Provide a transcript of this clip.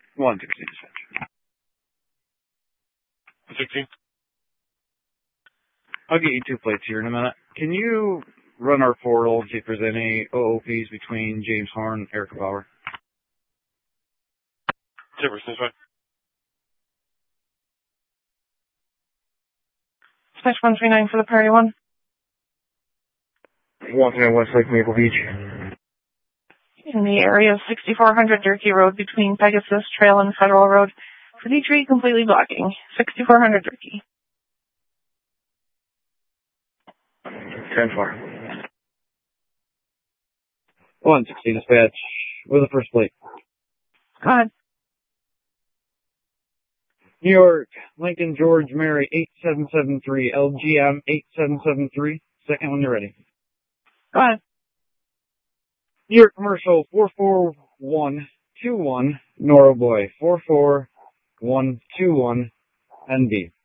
116 dispatch. 16. I'll get you 2 plates here in a minute. Can you run our portal and see if there's any OOPs between James Horn and Erica Bauer? Jefferson, fine. Dispatch 139 for the priority 1. 139 Westlake Maple Beach. In the area of 6400 Durkee Road between Pegasus Trail and Federal Road. For D3, completely blocking. 6400 Durkee. 10-4. 116 dispatch with the first plate. Go ahead. New York, Lincoln George Mary 8773, LGM 8773. Second when you're ready. Go ahead. New York Commercial 44121, Nora Boy 44121, NB.